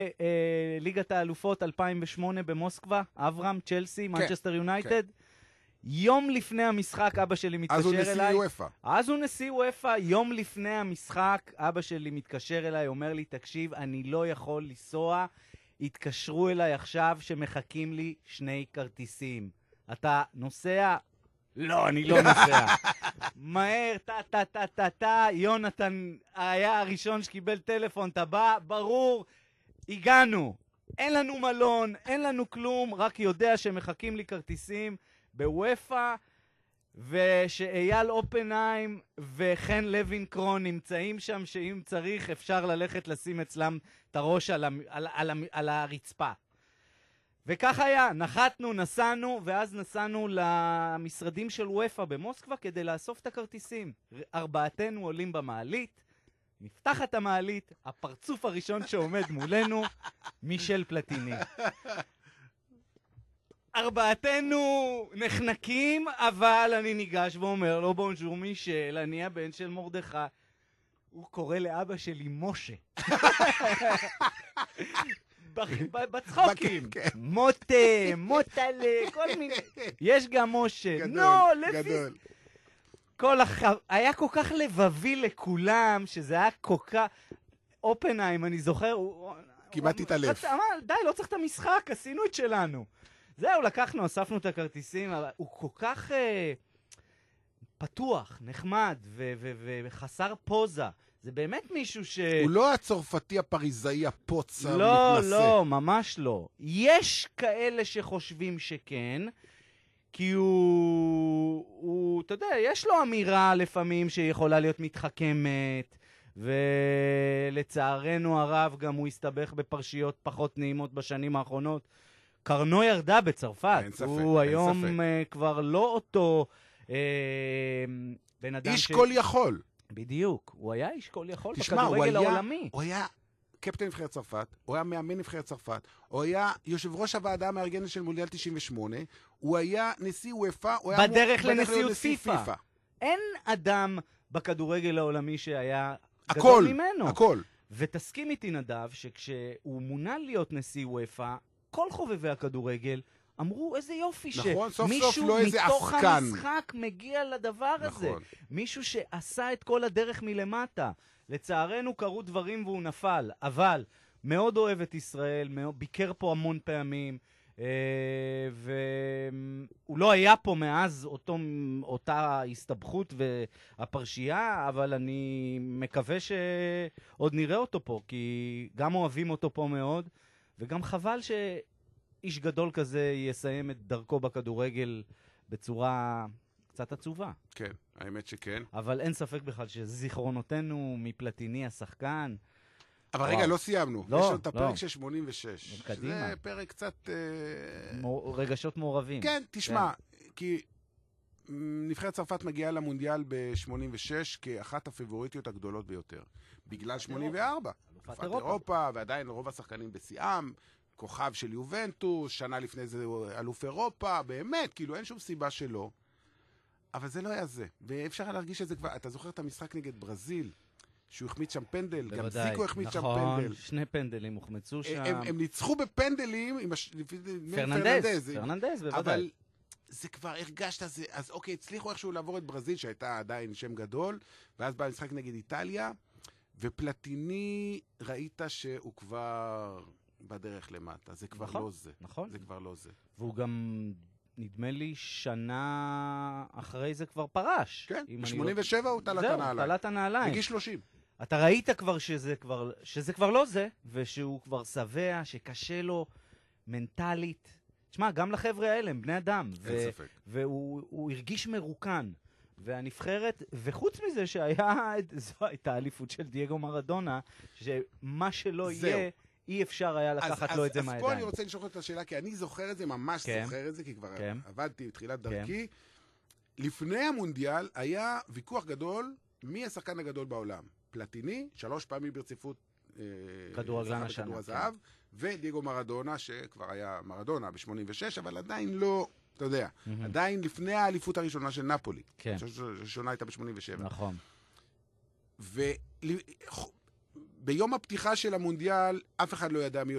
ליגת האלופות 2008 במוסקבה, אברהם, צ'לסי, מנצ'סטר יונייטד. יום לפני המשחק אבא שלי מתקשר אליי. אז הוא נשיא וופא. אז הוא נשיא וופא. יום לפני המשחק אבא שלי מתקשר אליי, אומר לי, תקשיב, אני לא יכול לנסוע, התקשרו אליי עכשיו שמחכים לי 2 כרטיסים. אתה נוסע? לא, אני לא נוסע. מהר, יונתן היה הראשון שקיבל טלפון, אתה בא, ברור, הגענו. אין לנו מלון, אין לנו כלום, רק יודע שמחכים לי כרטיסים בוופא, ושאייל אופנהיים וחן לוין קרון נמצאים שם, שאם צריך אפשר ללכת לשים אצלם את הראש על הרצפה. וכך היה, נחתנו, נסענו, ואז נסענו למשרדים של וופא במוסקבה כדי לאסוף את הכרטיסים. 4 עולים במעלית, נפתחת המעלית, הפרצוף הראשון שעומד מולנו, מישל פלטיני. 4 נחנקים, אבל אני ניגש ואומר לו, בונז'ור מישל, אני הבן של מרדכי. הוא קורא לאבא שלי משה. בצחוקים. מוטה, מוטלה, כל מיני. יש גם משה. גדול. היה כל כך לבבי לכולם, שזה היה כל כך... אופנהיים, אני זוכר, כמעט התעלף. די, לא צריך את המשחק, עשינו את שלנו. זהו, לקחנו, אספנו את הכרטיסים, אבל הוא כל כך פתוח, נחמד וחסר פוזה. זה באמת מישהו הוא לא הצרפתי הפריזאי הפוץ המתנשא. לא, ממש לא. יש כאלה שחושבים שכן, כי הוא, אתה יודע, יש לו אמירה לפעמים שיכולה להיות מתחכמת, ולצערנו הרב גם הוא הסתבך בפרשיות פחות נעימות בשנים האחרונות. קרנו ירדה בצרפת. אין ספק, הוא היום כבר לא אותו בן אדם איש כל יכול. בדיוק, הוא היה איש כל יכול בכדורגל העולמי. הוא היה קפטן נבחרת צרפת, הוא היה מאמן נבחרת צרפת, הוא היה יושב ראש הוועדה המארגנת של מונדיאל 98, הוא היה נשיא וופא, בדרך לנשיאות פיפא. אין אדם בכדורגל העולמי שהיה גדול ממנו. הכל. ותסכים איתי נדב שכשהוא מונה להיות נשיא וופא, כל חובבי הכדורגל אמרו איזה יופי שמישהו לא מתוך המשחק מגיע לדבר הזה. מישהו שעשה את כל הדרך מלמטה. לצערנו קרו דברים והוא נפל, אבל מאוד אוהב את ישראל, ביקר פה המון פעמים, והוא לא היה פה מאז אותה הסתבכות והפרשייה, אבל אני מקווה שעוד נראה אותו פה, כי גם אוהבים אותו פה מאוד, וגם חבל שאיש גדול כזה יסיים את דרכו בכדורגל בצורה קצת עצובה. כן, האמת שכן. אבל אין ספק בכלל שזיכרונותינו מפלטיני השחקן. אבל רגע, לא סיימנו. יש לנו את הפרק של 86. קדימה. זה פרק קצת... רגשות מעורבים. כן, תשמע, כי נבחרת צרפת מגיעה למונדיאל ב-86 כאחת הפבוריטיות הגדולות ביותר. בגלל 84. אלופת אירופה, ועדיין רוב השחקנים בשיאם, כוכב של יובנטוס, שנה לפני זה אלוף אירופה, באמת, כאילו אין שום סיבה שלא. אבל זה לא היה זה. ואפשר להרגיש את זה כבר. אתה זוכר את המשחק נגד ברזיל, שהוא החמיץ שם פנדל, גם זיקו החמיץ שם פנדל. נכון, 2 פנדלים הוחמצו שם. הם ניצחו בפנדלים עם פרננדז, בוודאי. אבל זה כבר הרגשת, אז אוקיי, הצליחו איכשהו לעבור את ברזיל, שהייתה עדיין שם גדול, ואז בא המשחק נגד איטליה, ופלטיני ראית שהוא כבר בדרך למטה. זה כבר לא זה. נכון. זה כבר לא זה. והוא גם... נדמה לי שנה אחרי זה כבר פרש. כן, ב-87 הוא תלת הנעליים. זהו, תלת הנעליים. בגיל 30. אתה ראית כבר שזה כבר לא זה, ושהוא כבר שבע, שקשה לו מנטלית. תשמע, גם לחבר'ה האלה, הם בני אדם. אין ספק. והוא הרגיש מרוקן. והנבחרת, וחוץ מזה זו הייתה האליפות של דייגו מרדונה, שמה שלא יהיה... אי אפשר היה לקחת לו את זה מהידיים. אז פה אני רוצה לשאול את השאלה, כי אני זוכר את זה, ממש זוכר את זה, כי כבר עבדתי בתחילת דרכי. לפני המונדיאל היה ויכוח גדול, מי השחקן הגדול בעולם? פלטיני, 3 פעמים ברציפות כדורגלן השנה. כדור הזהב, ודייגו מרדונה, שכבר היה מרדונה ב-86, אבל עדיין לא, אתה יודע, עדיין לפני האליפות הראשונה של נפולי. כן. הראשונה הייתה ב-87. נכון. ביום הפתיחה של המונדיאל, אף אחד לא ידע מי